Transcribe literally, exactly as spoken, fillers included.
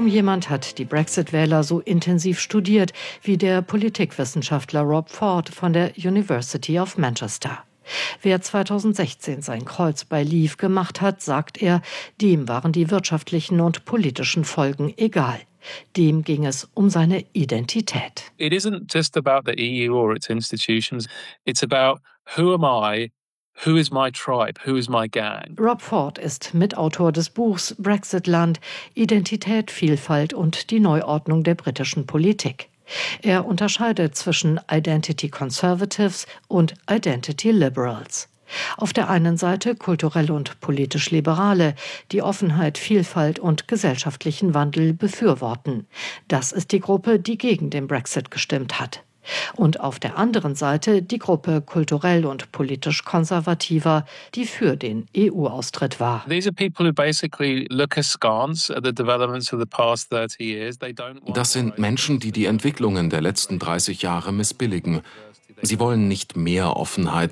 Kaum jemand hat die Brexit-Wähler so intensiv studiert wie der Politikwissenschaftler Rob Ford von der University of Manchester. Wer zweitausendsechzehn sein Kreuz bei Leave gemacht hat, sagt er, dem waren die wirtschaftlichen und politischen Folgen egal. Dem ging es um seine Identität. It isn't just about the E U or its institutions. It's about who am I? Who is my tribe? Who is my gang? Rob Ford ist Mitautor des Buchs Brexitland, Identität, Vielfalt und die Neuordnung der britischen Politik. Er unterscheidet zwischen Identity Conservatives und Identity Liberals. Auf der einen Seite kulturell und politisch Liberale, die Offenheit, Vielfalt und gesellschaftlichen Wandel befürworten. Das ist die Gruppe, die gegen den Brexit gestimmt hat. Und auf der anderen Seite die Gruppe kulturell und politisch Konservativer, die für den E U-Austritt war. Das sind Menschen, die die Entwicklungen der letzten dreißig Jahre missbilligen. Sie wollen nicht mehr Offenheit,